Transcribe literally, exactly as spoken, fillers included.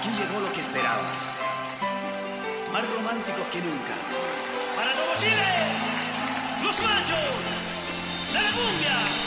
aquí llegó lo que esperabas. Más románticos que nunca. ¡Para todo Chile! ¡Los machos! ¡De la cumbia!